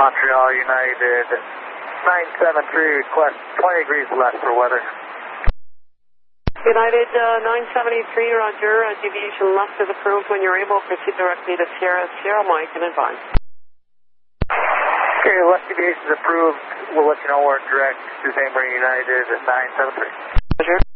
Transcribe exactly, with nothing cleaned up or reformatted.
Montreal United nine seven three, request twenty degrees left for weather. United uh, nine seventy-three, roger, uh, deviation left is approved. When you're able, proceed directly to Sierra, Sierra Mike in advance. Okay, left deviation is approved. We'll let you know we're direct to Saint Marie United at nine seven three. Roger.